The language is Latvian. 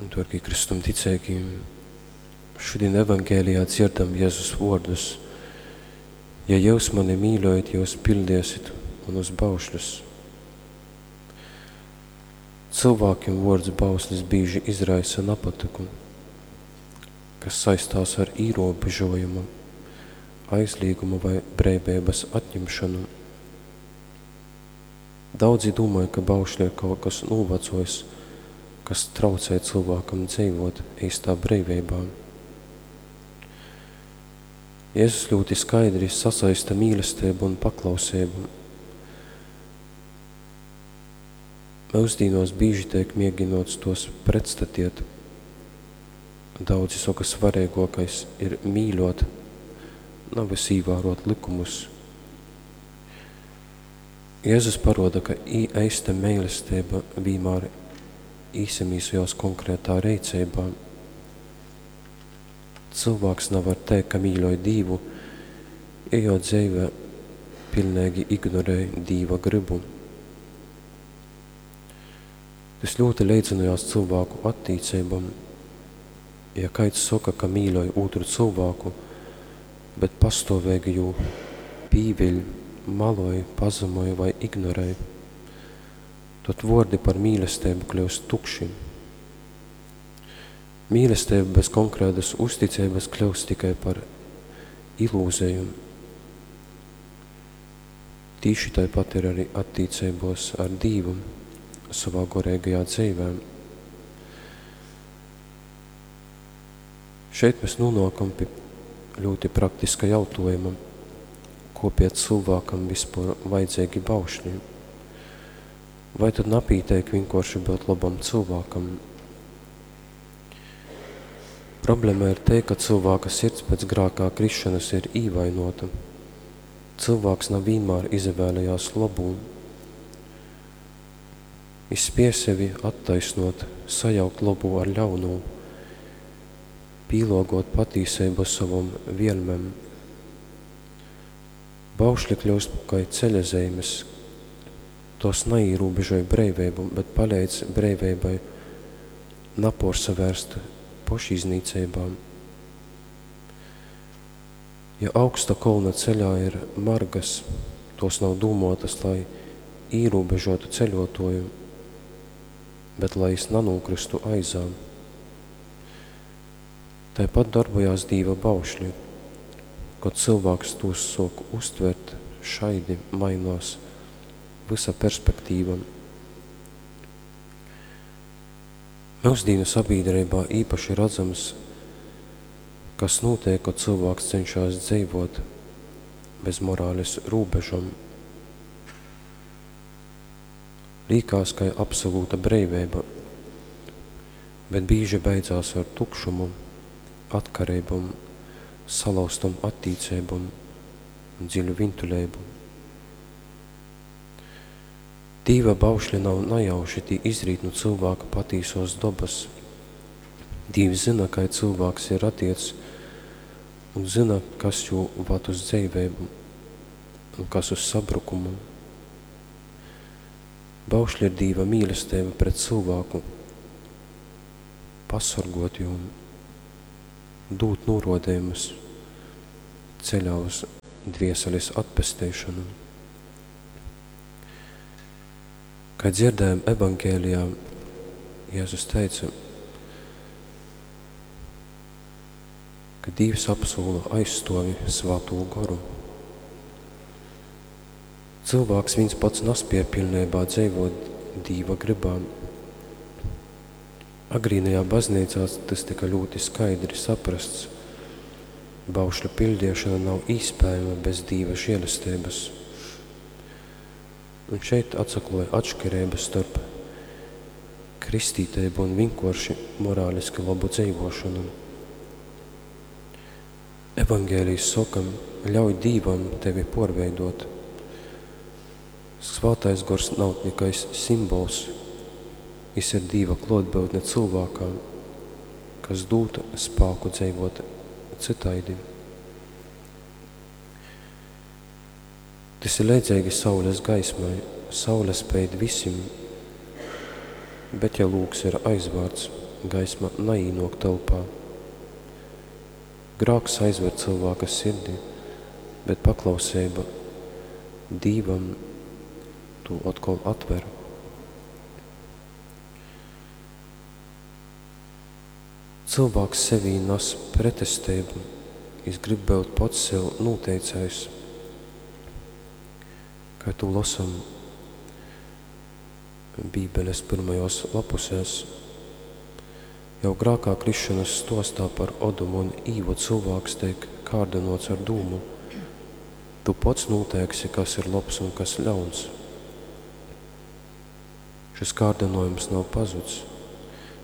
Dārgie Kristum ticēgie, šodien evangēlijā dzirdam Jēzus vārdus. Ja jūs mani mīļojat, jūs pildiesit manus baušļus. Cilvēkiem vārds bauslis bīži izraisa napatiku, kas saistās ar ierobežojumu, aizliegumu vai brīvības atņemšanu. Daudzi domāja, ka baušļi ir kaut kas novecojis, kas traucē cilvēkam dzīvot īstā brīvībā. Jēzus ļoti skaidri sasaista mīlestību un paklausību. Mūsdienos bieži tiek mēģināts tos pretstatīt. Daudzi saka, svarīgākais ir mīļot, nevis ievērot likumus. Jēzus paroda, ka īsta mīlestība vienmēr īsamīsojās konkrētā rīcībā. Cilvēks nevar teikt, ka mīļoja Dievu, ja jau dzīvē pilnīgi ignorēja Dieva gribu. Tas ļoti līdzinājās cilvēku attīcībam. Ja kāds saka, ka mīļoja otru cilvēku, bet pastāvīgi jū pīviļ, maloja, pazemoja vai ignorēja, tad vārdi par mīlestību kļūst tukši. Mīlestība bez konkrētas uzticības kļūst tikai par ilūziju. Tīši tāpat ir arī attīcībos ar Dievu savā garīgajā dzīvē. Šeit mēs nonākam pie ļoti praktiska jautājuma, ko pie cilvēkam vispār vajadzīgi baušļi. Vai tad napīteik vienkārši būt labam cilvēkam? Problēma ir te, ka cilvēka sirds pēc grākā krišanas ir īvainota. Cilvēks nav vienmēr izvēlējās labu. Izspēj sevi attaisnot, sajaukt labu ar ļaunu, pīlogot patīsību savam vielmēm. Baušļi kļūst kā ceļazīmes. Tos neierobežoja brīvību, bet palīdz brīvībai nepārsavērst pašiznīcībām. Ja augsta kolna ceļā ir margas, tos nav domātas, lai ierobežotu ceļotoju, bet lai es nenokristu aizām. Tāpat darbojās Dieva baušļi, kad cilvēks tos sāk uztvert, šaidi mainās visa perspektīva. Mūsdienu sabiedrībā īpaši redzams, kas notiek, kad cilvēks cenšas dzīvot bez morāles robežām. Līkās, ka ir absolūta brīvība, bet bieži beidzās ar tukšumu, atkarībām, salauztam attīcībām un dziļu vintuļību. Dieva baušļi nav najauši, tī izrīt no cilvēka patīsos dabas. Dievs zina, kā cilvēks ir attiec un zina, kas jū vat uz dzīvību un kas uz sabrukumu. Baušļi ir Dieva mīlestība pret cilvēku, pasargot jū, dūt norodējumus ceļā uz dvieseles atpestēšanu. Kā dzirdējam evangēlijā, Jēzus teica, ka Dievs apsola aizstovi svāto garu. Cilvēks viens pats nespēja pilnībā dzīvot Dieva gribā. Agrīnajā baznīcā tas tika ļoti skaidri saprasts. Baušļu pildīšana nav iespējama bez Dieva žēlastības. Un šeit atsakloja atšķirības starp kristītību un vienkārši morāliski labu dzīvošanu. Evangēlijas saka, ļauj Dievam tevi pārveidot. Svētais gars nav tikai simbols, viņš ir Dieva klātbūtne cilvēkā, kas dūta spēku dzīvot citaidi. Tas ir līdzīgi saules gaismai, saule spēj visiem, bet ja lūks ir aizvārds, gaisma naīnok telpā. Grāks aizver cilvēka sirdi, bet paklausība Dīvam to atkal atver. Cilvēks sevī nas pretestību, es grib būt pats sev noteicējis. Kā tu lasam Bībeles pirmajos lapusēs, jau grākā krišanas stostā par Odumu un Īvu cilvēks tiek kārdinots ar dūmu. Tu pats noteiksi, kas ir labs un kas ļauns. Šis kārdinojums nav pazuds.